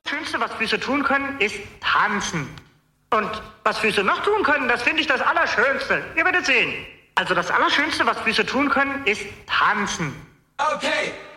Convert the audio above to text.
Schönste, was Füße tun können, ist tanzen. Und was Füße noch tun können, das finde ich das Allerschönste. Ihr werdet sehen. Also das Allerschönste, was Füße tun können, ist tanzen. Okay.